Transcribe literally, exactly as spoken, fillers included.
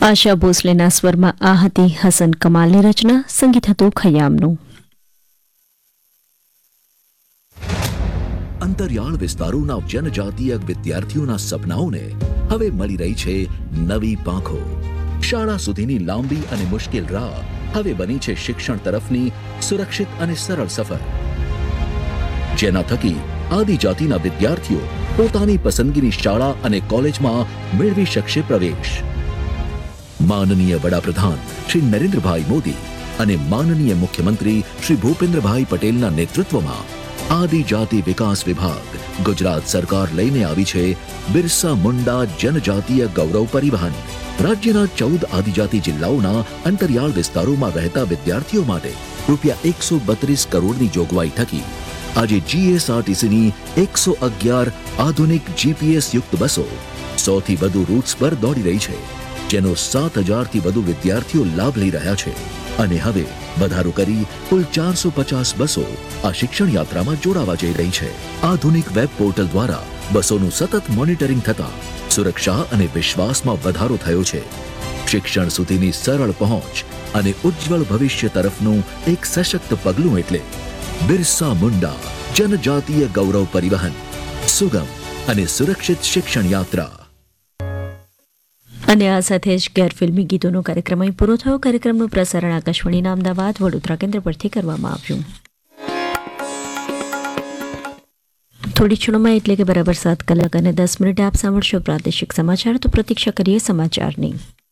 આશા ભોસલેના સ્વરમાં આ હતી હસન કમાલની રચના. સંગીત હતું ખયામનું. અંતરિયાળ વિસ્તારોના જનજાતીય વિદ્યાર્થીઓના સપનાઓને હવે મળી રહી છે નવી પાંખો. શાળા સુધીની લાંબી અને મુશ્કેલ રાહ હવે બની છે શિક્ષણ તરફની સુરક્ષિત અને સરળ સફર, જેના થકી આદિજાતિના વિદ્યાર્થીઓ પોતાની પસંદગીની શાળા અને કોલેજમાં મેળવી શકશે પ્રવેશ. માનનીય વડાપ્રધાન શ્રી નરેન્દ્રભાઈ મોદી અને માનનીય મુખ્યમંત્રી શ્રી ભૂપેન્દ્રભાઈ પટેલના નેતૃત્વમાં આદિજાતિ વિકાસ વિભાગ ગુજરાત સરકાર લઈને આવી છે બિરસા મુંડા જનજાતીય ગૌરવ પરિવહન. રાજ્યના ચૌદ આદિજાતિ જિલ્લાઓના અંતરિયાળ વિસ્તારોમાં રહેતા વિદ્યાર્થીઓ માટે રૂપિયા એકસો બત્રીસ કરોડની જોગવાઈ થકી આજે જીએસઆરટીસીની એકસો અગિયાર આધુનિક જીપીએસ યુક્ત બસો સૌથી વધુ રૂટ્સ પર દોડી રહી છે, જેનો સાત હજારથી વધુ વિદ્યાર્થીઓ લાભ લઈ રહ્યા છે. અને હવે વધારો કરી કુલ ચારસો પચાસ બસો આ શિક્ષણ યાત્રામાં જોડાવા જઈ રહી છે. આધુનિક વેબ પોર્ટલ દ્વારા બસોનું સતત મોનિટરિંગ થતા સુરક્ષા અને વિશ્વાસમાં વધારો થયો છે. શિક્ષણ સુધીની સરળ પહોંચ અને ઉજ્જવળ ભવિષ્ય તરફનું એક સશક્ત પગલું એટલે બિરસા મુંડા જનજાતીય ગૌરવ પરિવહન, સુગમ અને સુરક્ષિત શિક્ષણ યાત્રા. અને આ સાથે જ ગેરફિલ્મી ગીતોનો કાર્યક્રમ અહીં પૂરો થયો. કાર્યક્રમનું પ્રસારણ આકાશવાણીના અમદાવાદ વડોદરા કેન્દ્ર પરથી કરવામાં આવ્યું. થોડી ક્ષણોમાં એટલે કે બરાબર સાત કલાક અને દસ મિનિટે આપ સાંભળશો પ્રાદેશિક સમાચાર. તો પ્રતીક્ષા કરીએ સમાચારની.